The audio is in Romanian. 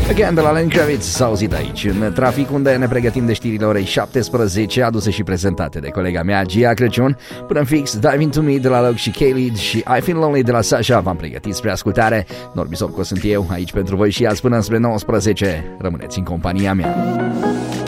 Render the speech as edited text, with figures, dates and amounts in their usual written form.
Again de la Lenny Kravitz s-a auzit aici în trafic, unde ne pregătim de știrile orei 17, aduse și prezentate de colega mea Gia Crăciun. Până în fix, Dive Into Me de la Loc și K-Lead și I Feel Lonely de la Sasha v-am pregătit spre ascultare. Norbi Sopco sunt eu, aici pentru voi și azi până spre 19. Rămâneți în compania mea.